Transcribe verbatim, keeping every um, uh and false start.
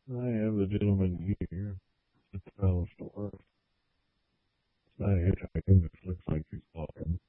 I have the gentleman here to tell a story. It's not hitchhiking. This looks like he's walking.